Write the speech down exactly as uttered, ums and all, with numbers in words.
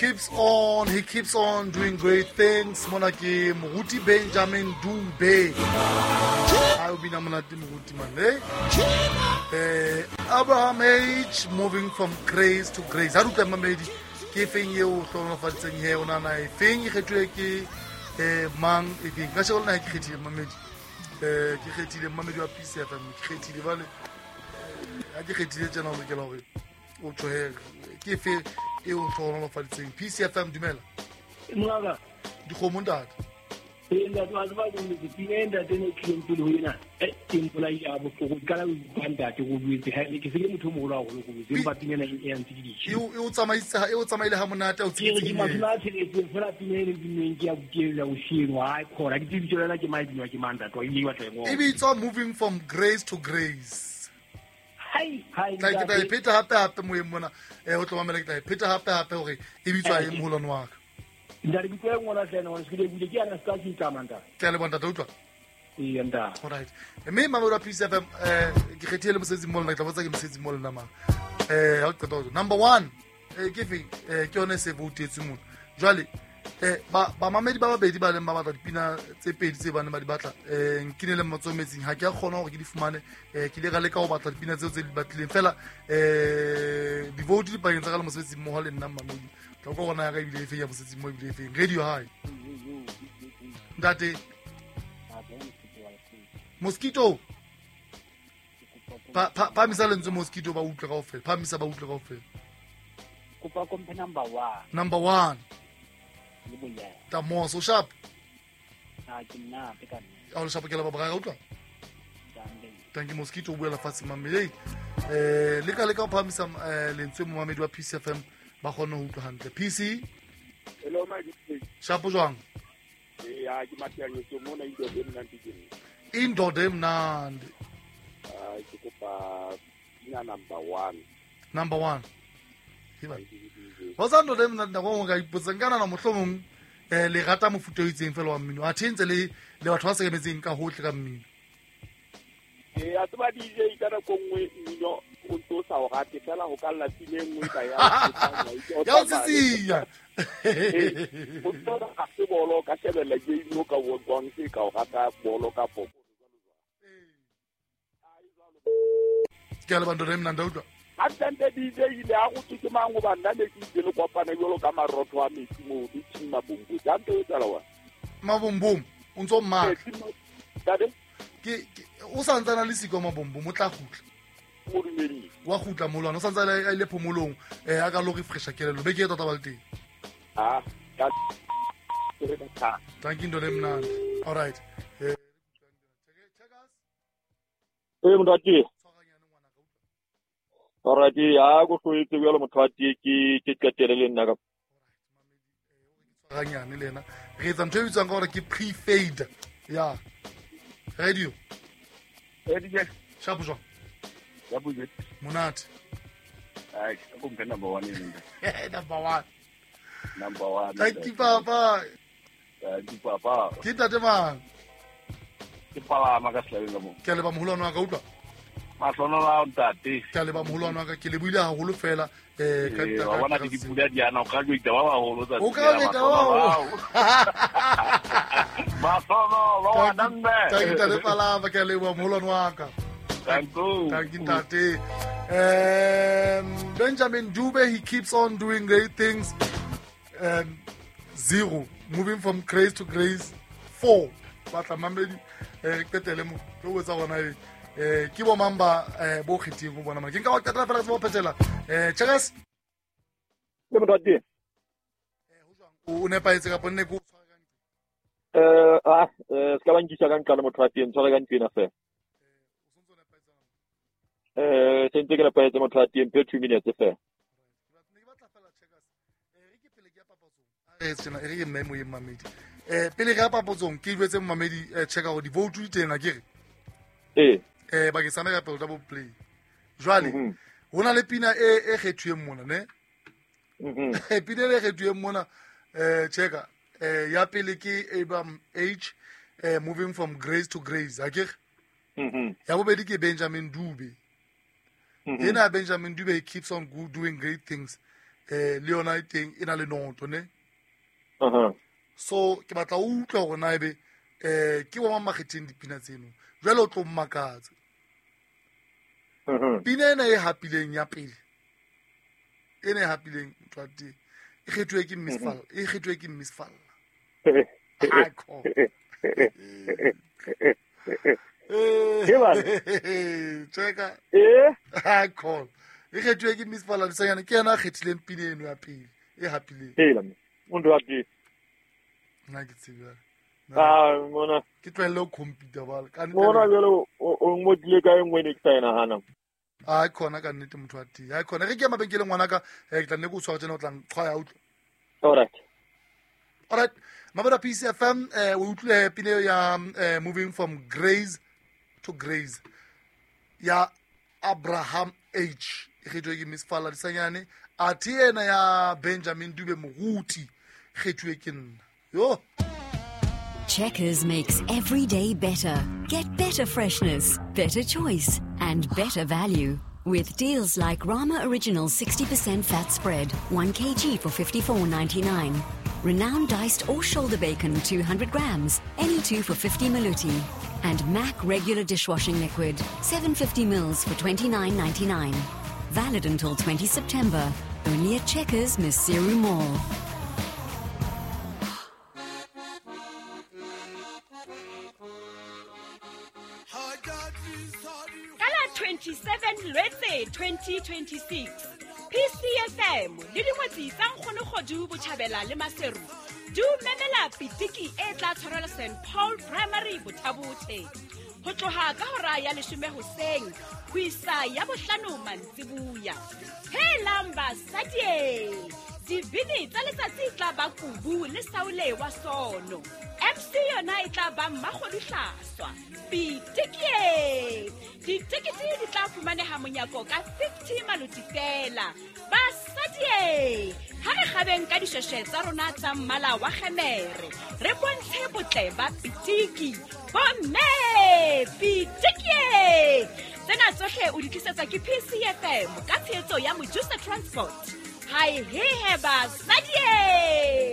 keeps on, he keeps on doing great things. Mona ke Moruti Benjamin Dube. I will be nominated Moruti man. Eh? Abraham H moving from grace to grace. How do you remember ke feng ye o hlona fatseng he ona na e feng e kgetwe ke eh mang e feng ka shona ha ke kgethile mamedi eh ke kgethile mamedi wa P C F M ke kgethile bale ha ke kgethile tsena o lokela hore o tsohe ke fe e o hlona fatseng P C F M dumela mngaka di khomondata enda twa twa go le pinenda tene klientele ho ena e timpola ya bo go kala go banda te go buetse ha ke se ke motho mo gola go go buetse ba pinela e ya ntsiditse e o tsamaisa e o tsamaile ha monata o tsitse ke mafuna tshele fela pinela di neng ke ya bukela o shirwa ha khora ke tibitsolela ke mai dinwa ke manda twa ile wa tlengo e bitso moving from grace to grace hai hai tla ke tla ipeta hape hape mo emona e o tlomamela ke tla ipeta hape hape hore e bitswa e moholwane wa ka ndari bikwe ngona tsena o skile bule ke ana ska tsa manda ke le bonta totwa e nda all right me mama wa P C F M eh ke khethile mosetse mo lena tla botsa ke mosetse mo lena ma eh ha ke tota number one eh ke fe eh ke yone se votetse mo jwale eh ba ba mamedi ba babedi ba leng ba batla dipina tse pedi tse bana ba di batla eh nkinele motsometsing ha ke a kgona hore ke di fumane eh ke le ga le ka ho batla dipina tseo tse di batlileng fela eh di vote di pageng tsa ka le mosebetsi mo le nna mamedi ka go gona ga ile fe ya mosebetsi mo ile fe radio high ndate mosquito pa pa pa misale ntse mosquito ba utlwe ka ofela pa misa ba utlwe ka ofela kopa kompe number one number one le boya ta mo so sharp a ke nna pe ka a o sharp ke la ba ba ga utlwa tande thank you mosquito o buela fatse mamele eh le ka le ka pa misa lentswe mo mamedi wa P C F M ba gone ho utlwa hantle P C hello my good sharp jwang eh a ke matiang so mona indo be mna ntike indoda emnandi ah ke kopa ina number one number one hiba bosando dem na go ga ipotsa kana na mohlomong eh le rata mofuto o itseng fela wa mmino a thentse le le batho ba se emetseng ka hotle ka mmino eh a tba D J kana ko ngwe mmino o tlo sa o rate fela go ka lla tine ngwe ka ya ya o tsiya o tlo ka se bolo ka shebela ge ino ka wo gong se ka o rata bolo ka popo ke le bando remna ndautlwa a tsende D J ile a go tse mango ba nna le ke ile go kopana jolo ka marotho a metsi mo di tshima bongo ja nto e tsala wa mabombom o ntso mma tade ke o sa ntsana le siko mabombom mo tla gutla mo dumedi wa gutla molwana o sa ntsana a ile phomolong eh a ka lo refresha kelelo be ke tota balteng ah ka re ka thank you ndole mnandi all right eh eh mndati alright ya go go itse bjalo motho a tie ke ke tsetele le nna ka ganyane lena re etsa ntho e bitswang ka gore ke pre-fade ya radio eh D J sharp jwang ya buje monate ai go mpe number one e number one number one thank you papa thank you papa ke tate mang ke pala ma ka sela mo ke le ba moholwana wa ka utlwa masono la ntate ke le ba moholwana wa ka ke le buile haholo fela eh ka ka bona ke dipula di ana o ka go itaba ba holo tsa o ka leta wa masono lo adambe thank you tate pala ba ke le ba moholwana wa ka thank you thank you tate um Benjamin Dube, he keeps on doing great things. um zero moving from grace to grace. Four batla mamedi eh ketele mo go wetsa gona e eh ke bo mamba eh bo khiti go bona ma ke nka wa ketela fela go phetela eh chegas le mo dati eh ho jwang o ne pa etse ka ponne go tshwara eh ah eh ska bang ditsa ka nka le mo thati ntshwara ka ntsena fe eh sentse ke la pa etse mo thati mpe two minutes fe ne batla fela chegas eh re ke pele ke ya papatsong eh tsena e re memo ye mamedi eh pele ga papatsong ke ibetse mamedi eh checka go di vote di teng a kere eh eh ba ke sana ka pele double play jwale hona le pina e e kgethueng mona ne mhm e pina le kgethueng mona eh checka eh ya pele ke Abraham H eh moving from grace to grace a kere mhm ya bobedi ke Benjamin Dube ena Benjamin Dube, he keeps on go doing great things eh le yona teng ena le noto ne aha so ke batla o utlwa gore na ebe eh ke wa magetseng dipina tseno jwale o tlo mmakatsa aha pina ena e hapileng ya pele ene e hapileng motho e kgetwe ke Miss Fall e kgetwe ke Miss Fall akho Ke ba? Cheka eh akho e kgetwe ke Miss Fall le sayana ke yana kgethileng pina eno ya pele e hapileng hela umuntu wathi nna ke tseba ah mona ke tlwele o computer bala ka mona jalo o modile ka engwe ne ke tsena hana a khona ka nnete motho wa ti a khona re ke mabenkeleng ngwana ka ke tla nne go tswa tsena o tla ntlhwa ya utlo alright alright mabara P C F M eh o utlwe pine ya eh, moving from grace to grace ya Abraham H kgetwe ke Miss Fall disanyane a thi ena ya Benjamin Dube Moruti kgetwe ke nna yo Checkers makes every day better. Get better freshness, better choice, and better value. With deals like Rama Original sixty percent fat spread, one kilogram for fifty-four ninety-nine. Renowned diced or shoulder bacon, two hundred grams, any two for fifty miluti. And Mac regular dishwashing liquid, seven hundred fifty mils for twenty-nine ninety-nine. Valid until twentieth September. Only at Checkers, Miss Siru Mall. twenty-seven Lwetse twenty twenty-six P C F M le dingwetsi tsa nkgone godu botšhabela le maseru du memela pitiki e tla tshwarela Saint Paul Primary Bothabotse go tloga ka hora ya lesome hoseng go isa ya bohlano mantsibuya helang basadie dibini tsa letsatsi tla ba kubu le saule wa sono M C yona e tla ba mmagolihlaswa pitiki ditikiti di tla fumaneha monyako ka fifty maluti fela basadie ha re gabeng ka disheshe tsa rona tsa mmala wa gemere re bontshe botle ba pitiki bomme pitiki tsena tsohle o di tlisetsa ke P C F M ka tshehetso ya Mojusa Transport hai he he basadie